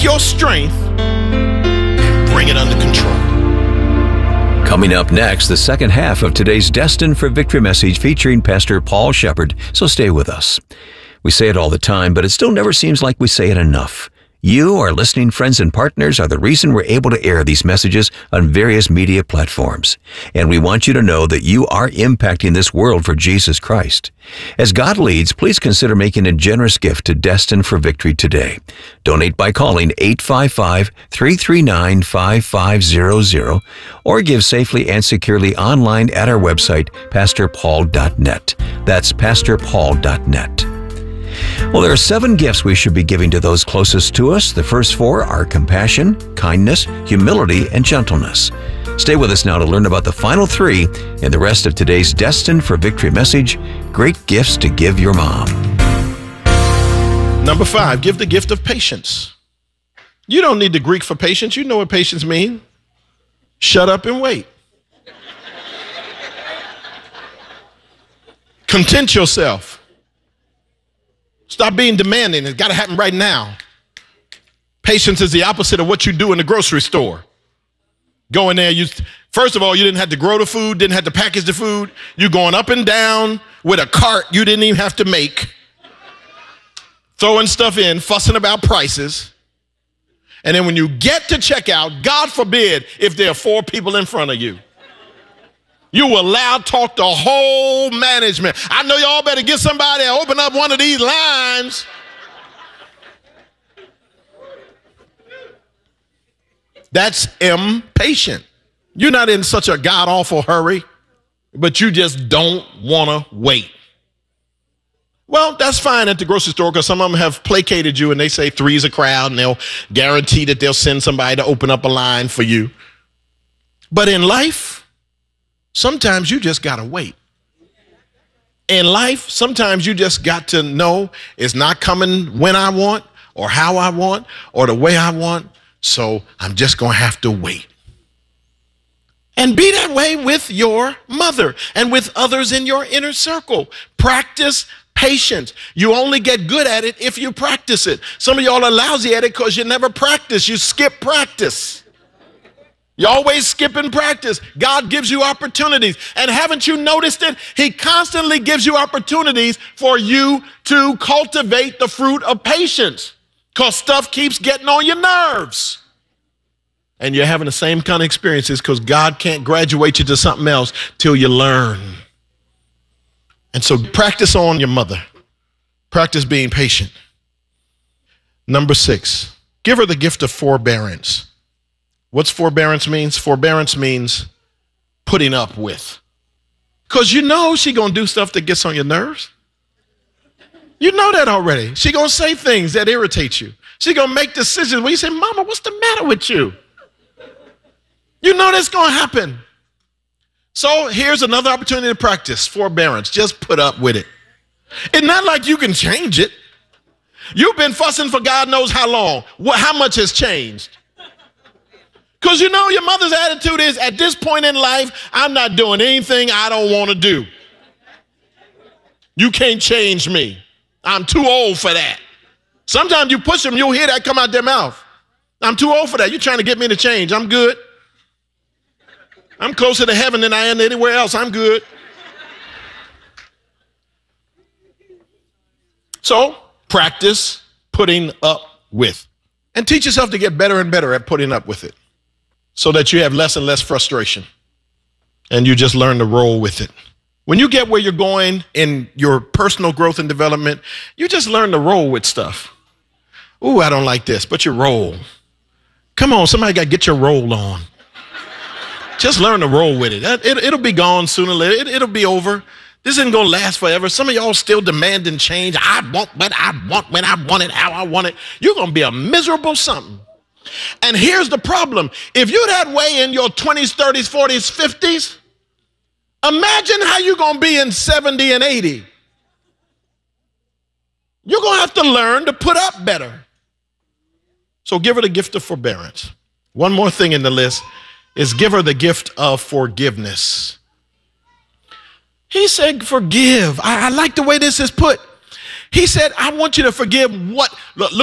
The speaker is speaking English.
your strength and bring it under control. Coming up next, the second half of today's Destined for Victory message featuring Pastor Paul Shepherd, so stay with us. We say it all the time, but it still never seems like we say it enough. You, our listening friends and partners, are the reason we're able to air these messages on various media platforms. And we want you to know that you are impacting this world for Jesus Christ. As God leads, please consider making a generous gift to Destined for Victory today. Donate by calling 855-339-5500 or give safely and securely online at our website, pastorpaul.net. That's pastorpaul.net. Well, there are 7 gifts we should be giving to those closest to us. The first 4 are compassion, kindness, humility, and gentleness. Stay with us now to learn about the final 3 in the rest of today's Destined for Victory message, Great Gifts to Give Your Mom. Number 5, give the gift of patience. You don't need the Greek for patience. You know what patience means. Shut up and wait. Content yourself. Stop being demanding. It's got to happen right now. Patience is the opposite of what you do in the grocery store. Go in there, first of all, you didn't have to grow the food, didn't have to package the food. You're going up and down with a cart you didn't even have to make. Throwing stuff in, fussing about prices. And then when you get to checkout, God forbid if there are 4 people in front of you. You will loud talk the whole management. I know y'all better get somebody to open up one of these lines. That's impatient. You're not in such a god-awful hurry, but you just don't want to wait. Well, that's fine at the grocery store because some of them have placated you and they say 3's a crowd and they'll guarantee that they'll send somebody to open up a line for you. But in life, sometimes you just got to wait. In life, sometimes you just got to know it's not coming when I want or how I want or the way I want. So I'm just going to have to wait. And be that way with your mother and with others in your inner circle. Practice patience. You only get good at it if you practice it. Some of y'all are lousy at it because you never practice. You skip practice. You always skip in practice. God gives you opportunities. And haven't you noticed it? He constantly gives you opportunities for you to cultivate the fruit of patience because stuff keeps getting on your nerves. And you're having the same kind of experiences because God can't graduate you to something else till you learn. And so practice on your mother. Practice being patient. Number 6, give her the gift of forbearance. What's forbearance means? Forbearance means putting up with. Because you know she's going to do stuff that gets on your nerves. You know that already. She's going to say things that irritate you. She's going to make decisions where you say, Mama, what's the matter with you? You know that's going to happen. So here's another opportunity to practice forbearance. Just put up with it. It's not like you can change it. You've been fussing for God knows how long. How much has changed? Because you know your mother's attitude is, at this point in life, I'm not doing anything I don't want to do. You can't change me. I'm too old for that. Sometimes you push them, you'll hear that come out their mouth. I'm too old for that. You're trying to get me to change. I'm good. I'm closer to heaven than I am anywhere else. I'm good. So practice putting up with. And teach yourself to get better and better at putting up with it so that you have less and less frustration and you just learn to roll with it. When you get where you're going in your personal growth and development, you just learn to roll with stuff. Ooh, I don't like this, but you roll. Come on, somebody got to get your roll on. Just learn to roll with it. It'll be gone sooner or later. It'll be over. This isn't going to last forever. Some of y'all still demanding change. I want what I want, when I want it, how I want it. You're going to be a miserable something. And here's the problem. If you're that way in your 20s, 30s, 40s, 50s, imagine how you're going to be in 70 and 80. You're going to have to learn to put up better. So give her the gift of forbearance. One more thing in the list is give her the gift of forgiveness. He said, forgive. I like the way this is put. He said, I want you to forgive what? Look